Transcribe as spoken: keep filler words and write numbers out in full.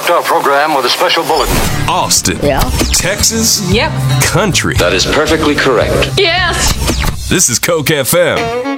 interrupt our program with a special bulletin. Austin. Yeah. Texas. Yep. Country. That is perfectly correct. Yes. This is Coke F M.